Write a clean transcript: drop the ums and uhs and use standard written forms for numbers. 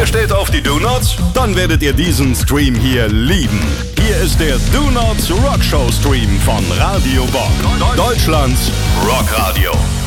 steht auf die Do-Nots? Dann werdet ihr diesen Stream hier lieben. Hier ist der Do-Nots Rock Show Stream von Radio Bock. Deutschlands Rockradio.